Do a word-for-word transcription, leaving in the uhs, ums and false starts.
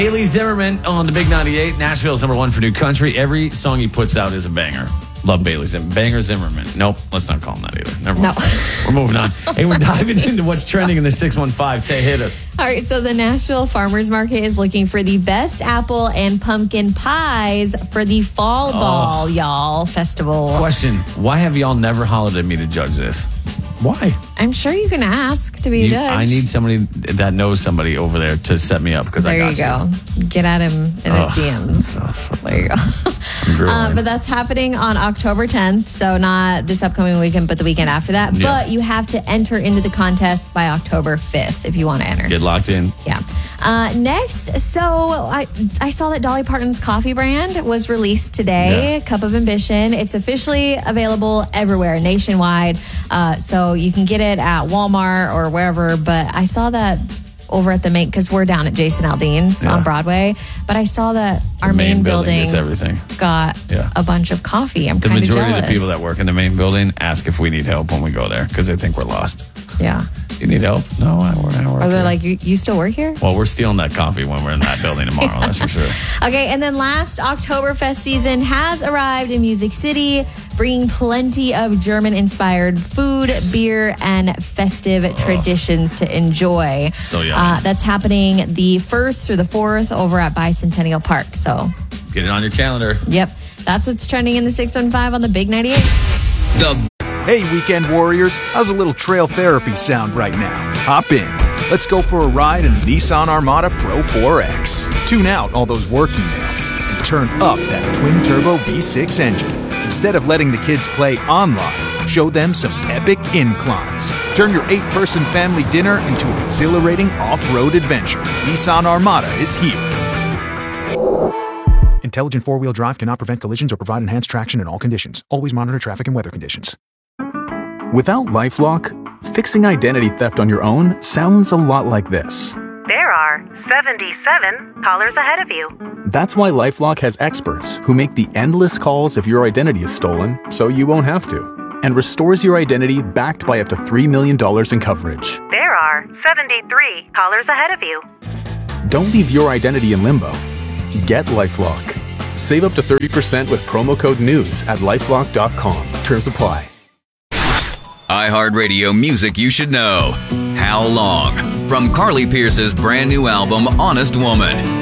Haley Zimmerman on the Big ninety-eight. Nashville's number one for new country. Every song he puts out is a banger. Love Bailey Zimmerman. Banger Zimmerman. Nope, let's not call him that either. Never mind. No. We're moving on. Hey, we're diving into what's trending in the six one five. Tay, hit us. All right, so the Nashville Farmers Market is looking for the best apple and pumpkin pies for the Fall Ball, y'all, festival. Question, why have y'all never hollered at me to judge this? Why? I'm sure you can ask to be You- judged. I need somebody that knows somebody over there to set me up because I There got you you. go. Get at him in his D Ms. There you go. Uh, but that's happening on October tenth, so not this upcoming weekend, but the weekend after that. Yeah. But you have to enter into the contest by October fifth if you want to enter. Get locked in. Yeah. Uh, next, so I I saw that Dolly Parton's coffee brand was released today, Yeah. Cup of Ambition. It's officially available everywhere, nationwide. Uh, so you can get it at Walmart or wherever. But I saw that over at the main, because we're down at Jason Aldean's Yeah. on Broadway. But I saw that our The main, main building building gets everything. got Yeah. a bunch of coffee. I'm The kind of jealous. majority of the people that work in the main building ask if we need help when we go there because they think we're lost. Yeah. You need help? No, I work. I work Are they here. like, you, you still work here? Well, we're stealing that coffee when we're in that building tomorrow, that's for sure. Okay, and then last Oktoberfest season has arrived in Music City, bringing plenty of German-inspired food, beer, and festive traditions to enjoy. So yummy. Uh, that's happening the first through the fourth over at Bicentennial Park. So, Get it on your calendar. yep, that's what's trending in the six one five on the Big ninety-eight. The Hey, weekend warriors, how's a little trail therapy sound right now? Hop in. Let's go for a ride in the Nissan Armada Pro four X. Tune out all those work emails and turn up that twin-turbo V six engine. Instead of letting the kids play online, show them some epic inclines. Turn your eight-person family dinner into an exhilarating off-road adventure. Nissan Armada is here. Intelligent four-wheel drive cannot prevent collisions or provide enhanced traction in all conditions. Always monitor traffic and weather conditions. Without LifeLock, fixing identity theft on your own sounds a lot like this. There are seventy-seven callers ahead of you. That's why LifeLock has experts who make the endless calls if your identity is stolen so you won't have to, and restores your identity backed by up to three million dollars in coverage. There are seventy-three callers ahead of you. Don't leave your identity in limbo. Get LifeLock. Save up to thirty percent with promo code NEWS at lifelock dot com. Terms apply. iHeartRadio music you should know. How Long? From Carly Pearce's brand new album, Honest Woman.